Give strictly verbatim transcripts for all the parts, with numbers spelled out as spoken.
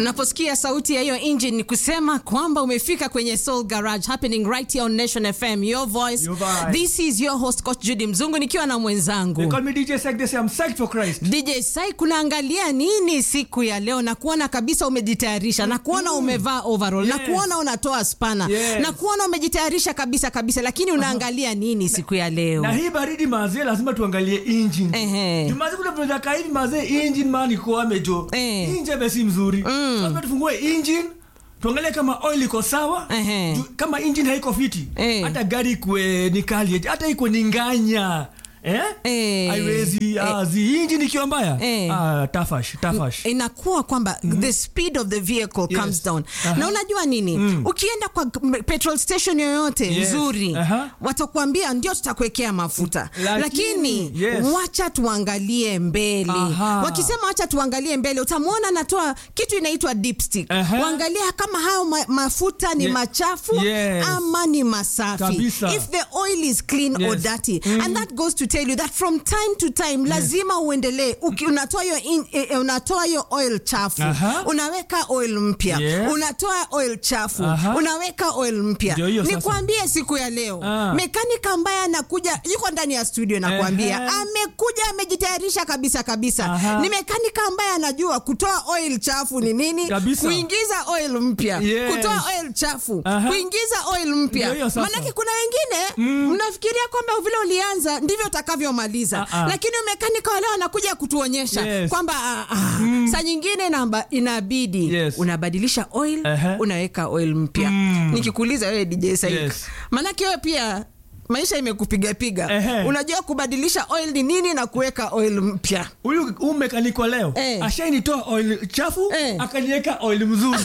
Unaposikia sauti ya hiyo engine ni kusema kwamba umefika kwenye Soul Garage, happening right here on Nation F M, your voice. Your vibe. This is your host Coach Judy Mzungu nikiwa na mwenzangu. They call me D J Syke, they say I'm psyched for Christ. D J Syke, kunaangalia nini siku ya leo? Na kuona kabisa umejitayarisha, na kuona umevaa overall, Yes. na kuona unatoa spana, Yes. na kuona umejitayarisha kabisa kabisa, lakini unaangalia nini siku ya leo? Na hii baridi mazee lazima tuangalie engine. Ehe. Jumazi kuna tunataka ka hivi mazee engine mani kwa amejo. Eh. Engine basi mzuri. Mm. Sasa tufungue engine. Tuangalie kama oil iko sawa. Ehe. Ju, kama engine haiko fiti. Eh. Hata gari kwe ni kali, hata iko ni nganya. Eh? Eh. Haiwezi Eh. ah zi engine ikiwa mbaya. Eh. Ah tafash, tafash. Inakuwa kwamba mm-hmm. the speed of the vehicle Yes. comes down. Uh-huh. Na unajua nini? Mm. Ukienda kwa petrol station yoyote Yes. nzuri, Uh-huh. watakwambia ndio tutakuwekea mafuta. Lakini, Lakini yes. wacha tuangalie mbele. Aha. Wakisema wacha tuangalie mbele, utamwona anatoa kitu inaitwa dipstick. Uh-huh. Waangalia kama hayo ma- mafuta ni Ye- machafu Yes. ama ni masafi. Kabisa. If the oil is clean Yes. or dirty. Mm. And that goes to tell you that from time to time lazima uendelee. Uki- unatoa hiyo in- eh, unatoa hiyo oil chafu. Aha. Unaweka oil mpya. Yes. Unatoa oil chafu. Aha. Unaweka oil mpya. Ndio hiyo sasa. Nikwambie siku ya leo, Ah. mekanika ambaye anakuja yuko ndani ya studio nakwambia, Ehe. amekuja amejitayarisha kabisa kabisa. Aha. Ni mekanika ambaye anajua kutoa oil chafu ni nini, Kabisa. kuingiza oil mpya, Yes. kutoa oil chafu, Aha. kuingiza oil mpya. Ndio hiyo sasa. Maana kuna wengine Mm. mnafikiria kwamba vile ulianza ndivyo utakavyomaliza. Ah, ah. Lakini mekanika leo anakuja kutuonyesha Yes. kwamba ah, ah, saa nyingine namba, inabidi Yes. unabadilisha oil, Ehe. unaweka oil mpya. Mm. Nikikuuliza wewe D J Syke, Yes. maanake wewe pia maisha imekupiga piga. Ehe. Unajua kubadilisha oil ni nini na kuweka oil mpya. Huyu huyu mekaniko leo Eh. ashainitoa oil chafu Eh. akaniweka oil mzuri.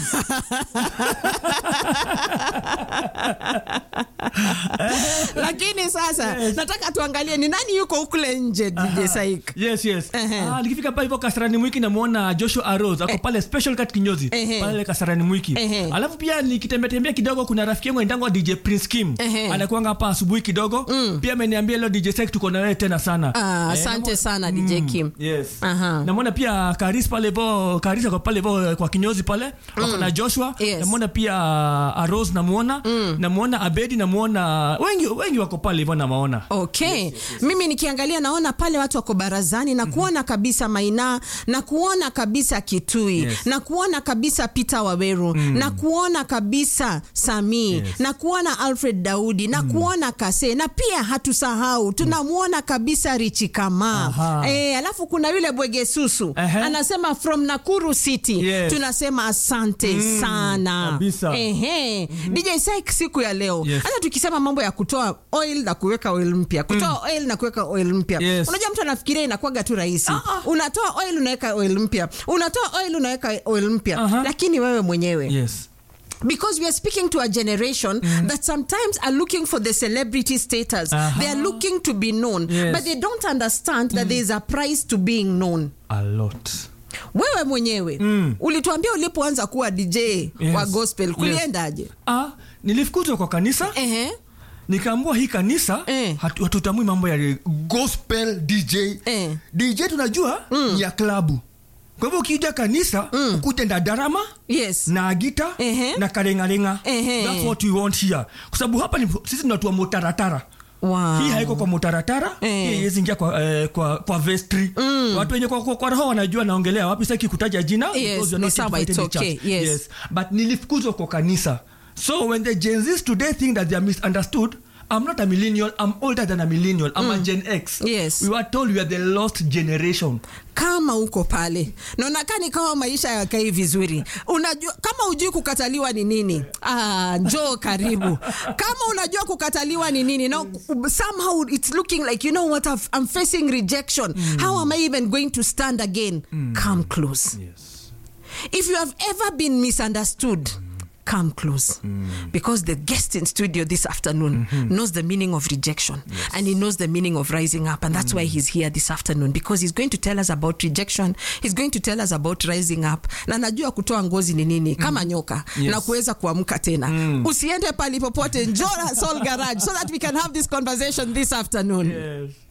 Lakini sasa Yes. nataka tuangalie ni nani yuko kule nje D J Syke. Yes, yes. Ehe. Ah, nikifika pale hivyo Kasarani Mwiki namuona Joshua Arose ako Eh. pale Special Cut kinyozi Ehe. pale Kasarani Mwiki. Ehe. Alafu pia nikitembea tembea kidogo kuna rafiki yangu endangwa D J Prince Kim. Ehe. Anakuanga hapa asubuhi kidogo. Pia ameniambia leo D J Syke tuko na wewe tena sana. Ah, Eh, asante namuona- sana D J Kim. Yes. Aha. Namuona pia Karis pale hivyo, Karis ako pale hivyo kwa kinyozi pale. Wako na Joshua. Yes. Namuona pia Arose namuona. Namuona Abedi namuona wengi wengi wako pale hivyo nawaona. Okay. Mimi nikiangalia naona pale watu wako barazani na kuona kabisa Maina, na kuona kabisa Kitui, Yes. na kuona kabisa Peter Waweru, na kuona kabisa Sami, Yes. na kuona Alfred Daudi, na kuona Kase, na pia hatusahau tunamuona kabisa Richi Kama. Aha. Eh, alafu kuna yule Bwege Susu. Ehe. Anasema from Nakuru City. Yes. Tunasema asante sana. kabisa. Ehe. D J Syke siku ya leo. Yes. Hata tukisema mambo ya kutoa oil na kuweka oil mpya, kutoa oil na kuweka oil mpya. Yes. Unajua mtu anafikiria inakuwaga tu rahisi. Unatoa oil unaweka oil mpya. Unatoa oil unaweka oil mpya. Aha. Lakini wewe mwenyewe. Yes. Because we are speaking to a generation that sometimes are looking for the celebrity status. Aha. They are looking to be known. Yes. But they don't understand that there is a price to being known. A lot. Wewe mwenyewe Mm. ulituambia ulipoanza kuwa D J Yes. wa gospel kuliendaje? Ah, nilifukuzwa kwa kanisa. Ehe. Nikaambua hii kanisa Eh. hatu- hatutamui mambo ya gospel D J. Eh. D J tunajua ni ya klabu. Kwa hivyo ukija kanisa ukute na darama Yes. na gita Ehe. na karengarenga. Ehe. That's what we want here. Kwa sababu hapa ni sisi tunatoa motaratara. Wow. Hii haiko kwa motaratara, Eh. hii haiwezi ingia kwa eh, kwa kwa vestry. Watu wenye kwa, kwa, kwa roho wanajua naongelea wapi, sasa kikutaja jina Yes, because you're ni not sawa, invited it's in okay, church. yes. But nilifukuzwa kwa kanisa. So when the Gen Zs today think that they are misunderstood, I'm not a millennial, I'm older than a millennial. I'm a Gen X. Yes. We were told we are the lost generation. Kama uko pale na unakaa ni kama maisha yakai vizuri, unajua kama ujui kukataliwa ni nini, ah, njoo karibu. Kama unajua kukataliwa ni nini, now somehow it's looking like, you know what, I've, I'm facing rejection. How am I even going to stand again? Come close. Yes. If you have ever been misunderstood, come close. Because the guest in studio this afternoon knows the meaning of rejection. Yes. And he knows the meaning of rising up. And that's why he's here this afternoon. Because he's going to tell us about rejection. He's going to tell us about rising up. Na najua kutoa ngozi ni nini. Kama nyoka. Yes. Na kuweza kuamka tena. Usiende pali popote. Njoo Soul Garage so that we can have this conversation this afternoon. Yes.